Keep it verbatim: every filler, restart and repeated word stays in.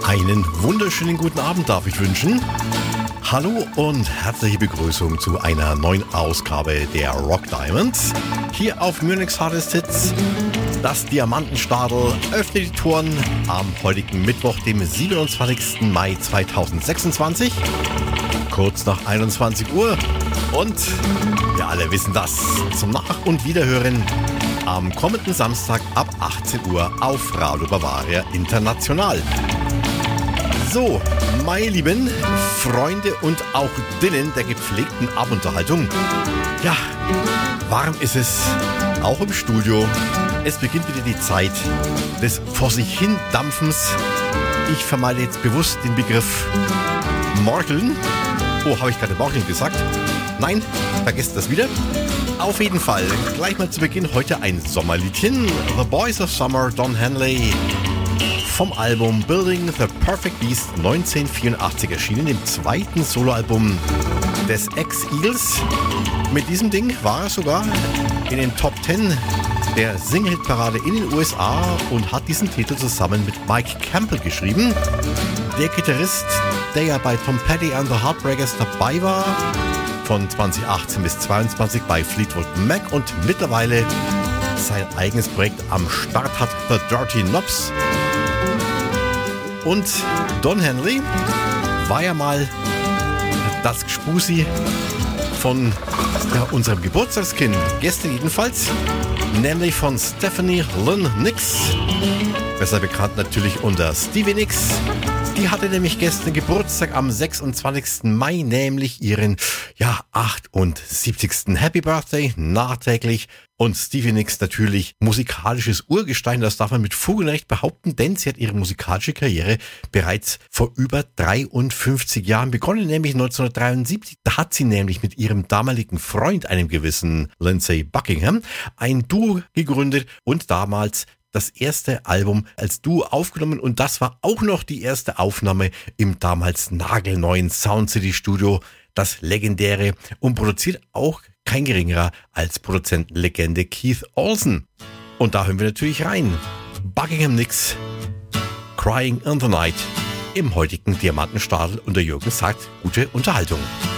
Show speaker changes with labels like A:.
A: Einen wunderschönen guten Abend darf ich wünschen. Hallo und herzliche Begrüßung zu einer neuen Ausgabe der Rock Diamonds. Hier auf Munich's Hardest Hits. Das Diamantenstadel öffnet die Toren am heutigen Mittwoch, dem siebenundzwanzigsten Mai zweitausendsechsundzwanzig. Kurz nach einundzwanzig Uhr. Und wir alle wissen das. Zum Nach- und Wiederhören am kommenden Samstag ab achtzehn Uhr auf Radio Bavaria International. So, meine lieben Freunde und auch Dinnen der gepflegten Abendunterhaltung. Ja, warm ist es, auch im Studio. Es beginnt wieder die Zeit des vor sich hin Dampfens. Ich vermeide jetzt bewusst den Begriff Morkeln. Oh, habe ich gerade Morkeln gesagt? Nein, vergesst das wieder. Auf jeden Fall, gleich mal zu Beginn heute ein Sommerliedchen. The Boys of Summer, Don Henley. Vom Album Building the Perfect Beast neunzehnhundertvierundachtzig erschienen, dem zweiten Soloalbum des Ex-Eagles. Mit diesem Ding war er sogar in den Top zehn der Single-Hit-Parade in den U S A und hat diesen Titel zusammen mit Mike Campbell geschrieben. Der Gitarrist, der ja bei Tom Petty and the Heartbreakers dabei war, von zweitausendachtzehn bis zweitausendzweiundzwanzig bei Fleetwood Mac und mittlerweile sein eigenes Projekt am Start hat, The Dirty Knobs. Und Don Henley war ja mal das Gspusi von ja, unserem Geburtstagskind, gestern jedenfalls, nämlich von Stephanie Lynn Nicks, besser bekannt natürlich unter Stevie Nicks. Die hatte nämlich gestern Geburtstag am sechsundzwanzigsten Mai, nämlich ihren ja achtundsiebzigsten Happy Birthday nachträglich. Und Stevie Nicks natürlich musikalisches Urgestein, das darf man mit Fug und Recht behaupten, denn sie hat ihre musikalische Karriere bereits vor über dreiundfünfzig Jahren begonnen, nämlich neunzehnhundertdreiundsiebzig. Da hat sie nämlich mit ihrem damaligen Freund, einem gewissen Lindsey Buckingham, ein Duo gegründet und damals das erste Album als Duo aufgenommen, und das war auch noch die erste Aufnahme im damals nagelneuen Sound City Studio, das legendäre, und produziert auch kein geringerer als Produzentenlegende Keith Olsen. Und da hören wir natürlich rein. Buckingham Nicks, Crying in the Night, im heutigen Diamantenstadel, und der Jürgen sagt, gute Unterhaltung.